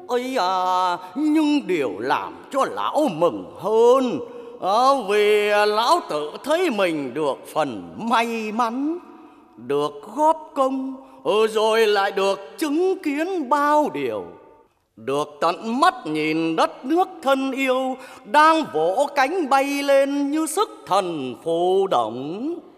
Ây à, nhưng điều làm cho lão mừng hơn vì lão tự thấy mình được phần may mắn, được góp công, rồi lại được chứng kiến bao điều, được tận mắt nhìn đất nước thân yêu đang vỗ cánh bay lên như sức thần phù động.